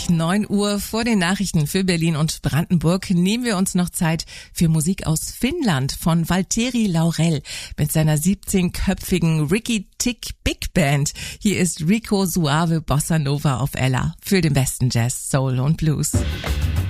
9 Uhr vor den Nachrichten für Berlin und Brandenburg nehmen wir uns noch Zeit für Musik aus Finnland von Valtteri Laurell mit seiner 17-köpfigen Ricky Tick Big Band. Hier ist Rico Suave Bossa Nova auf Ella für den besten Jazz, Soul und Blues.